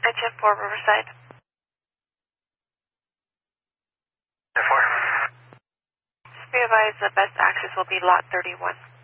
10-4 Riverside. 10-4. Just be advised the best access will be lot 31.